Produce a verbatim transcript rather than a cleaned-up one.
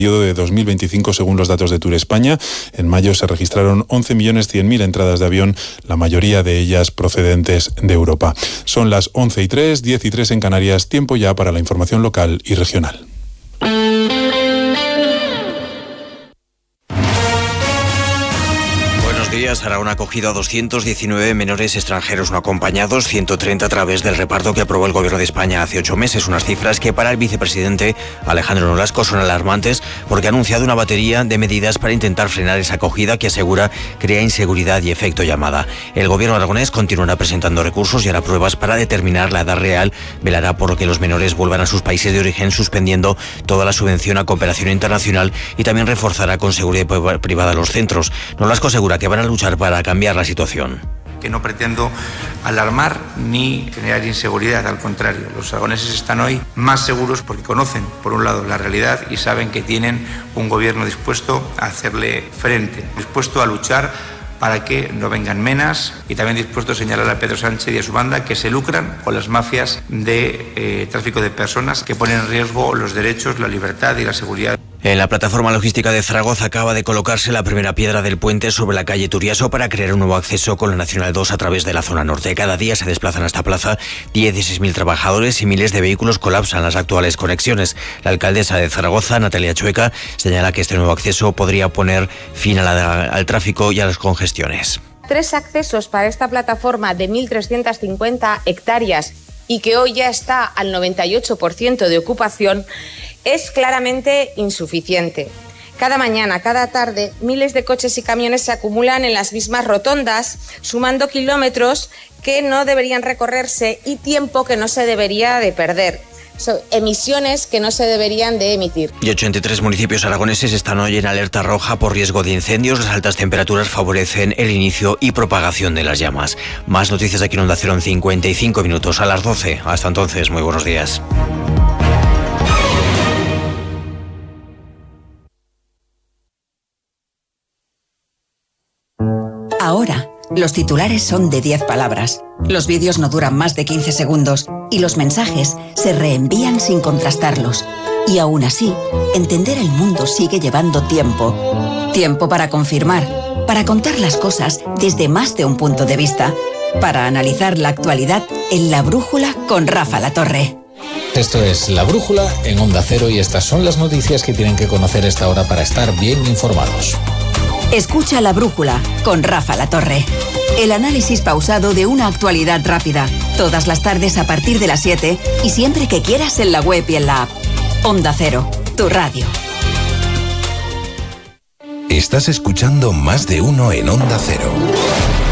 de dos mil veinticinco, según los datos de Tour España. En mayo se registraron once millones cien mil entradas de avión, la mayoría de ellas procedentes de Europa. Son las once y tres, diez y tres en Canarias, tiempo ya para la información local y regional. Hará una acogida a doscientos diecinueve menores extranjeros no acompañados, ciento treinta a través del reparto que aprobó el Gobierno de España hace ocho meses. Unas cifras que para el vicepresidente Alejandro Nolasco son alarmantes porque ha anunciado una batería de medidas para intentar frenar esa acogida que asegura crea inseguridad y efecto llamada. El Gobierno aragonés continuará presentando recursos y hará pruebas para determinar la edad real. Velará por que los menores vuelvan a sus países de origen, suspendiendo toda la subvención a cooperación internacional, y también reforzará con seguridad privada los centros. Nolasco asegura que van a luchar para cambiar la situación. Que no pretendo alarmar ni generar inseguridad, al contrario, los aragoneses están hoy más seguros porque conocen, por un lado, la realidad y saben que tienen un gobierno dispuesto a hacerle frente, dispuesto a luchar para que no vengan menas, y también dispuesto a señalar a Pedro Sánchez y a su banda que se lucran con las mafias de eh, tráfico de personas que ponen en riesgo los derechos, la libertad y la seguridad. En la plataforma logística de Zaragoza acaba de colocarse la primera piedra del puente sobre la calle Turiaso para crear un nuevo acceso con la Nacional dos a través de la zona norte. Cada día se desplazan a esta plaza dieciséis mil trabajadores y miles de vehículos colapsan las actuales conexiones. La alcaldesa de Zaragoza, Natalia Chueca, señala que este nuevo acceso podría poner fin a la, al tráfico y a las congestiones. Tres accesos para esta plataforma de mil trescientas cincuenta hectáreas y que hoy ya está al noventa y ocho por ciento de ocupación es claramente insuficiente. Cada mañana, cada tarde, miles de coches y camiones se acumulan en las mismas rotondas, sumando kilómetros que no deberían recorrerse y tiempo que no se debería de perder. Son emisiones que no se deberían de emitir. Y ochenta y tres municipios aragoneses están hoy en alerta roja por riesgo de incendios. Las altas temperaturas favorecen el inicio y propagación de las llamas. Más noticias aquí en Onda Cero en cincuenta y cinco minutos a las doce. Hasta entonces, muy buenos días. Ahora, los titulares son de diez palabras, los vídeos no duran más de quince segundos y los mensajes se reenvían sin contrastarlos. Y aún así, entender el mundo sigue llevando tiempo. Tiempo para confirmar, para contar las cosas desde más de un punto de vista, para analizar la actualidad en La Brújula con Rafa Latorre. Esto es La Brújula en Onda Cero y estas son las noticias que tienen que conocer esta hora para estar bien informados. Escucha La Brújula con Rafa Latorre. El análisis pausado de una actualidad rápida. Todas las tardes a partir de las siete y siempre que quieras en la web y en la app. Onda Cero, tu radio. Estás escuchando Más de Uno en Onda Cero.